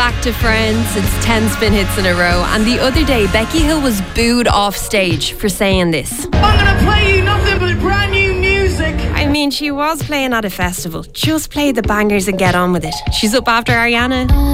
back to Friends. It's 10 spin hits in a row. And the other day, Becky Hill was booed off stage for saying this. I'm going to play you nothing but brand new music. I mean, she was playing at a festival. Just play the bangers and get on with it. She's up after Ariana.